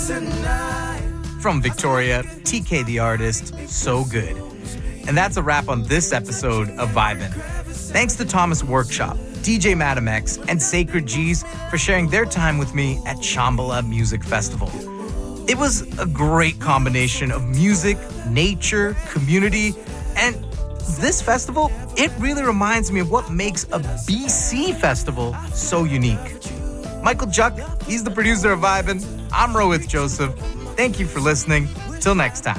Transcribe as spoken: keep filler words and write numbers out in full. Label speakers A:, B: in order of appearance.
A: From Victoria, T K the artist, so good. And that's a wrap on this episode of Vibin'. Thanks to Thomas Workshop, D J Madam X, and Sacred G's for sharing their time with me at Shambhala Music Festival. It was a great combination of music, nature, community, and this festival, it really reminds me of what makes a B C festival so unique. Michael Juck, he's the producer of Vibin'. I'm Rohith Joseph. Thank you for listening. Till next time.